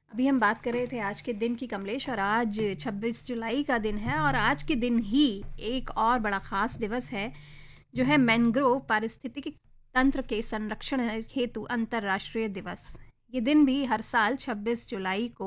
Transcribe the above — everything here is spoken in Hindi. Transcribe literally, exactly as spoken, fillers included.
अभी हम बात कर रहे थे आज के दिन की कमलेश, और आज छब्बीस जुलाई का दिन है और आज के दिन ही एक और बड़ा खास दिवस है जो है मैंग्रोव पारिस्थितिकी तंत्र के संरक्षण हेतु अंतर्राष्ट्रीय दिवस। ये दिन भी हर साल छब्बीस जुलाई को